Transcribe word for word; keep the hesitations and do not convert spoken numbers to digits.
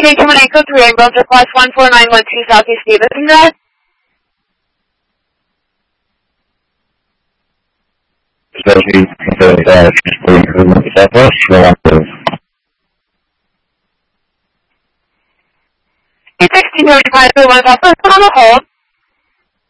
H one Echo three, I'm going to request one four nine one two Southeast Stevenson Drive. Southeast seventy-five, Southwest, go on to sixteen thirty-five, one Southwest, put on the hold.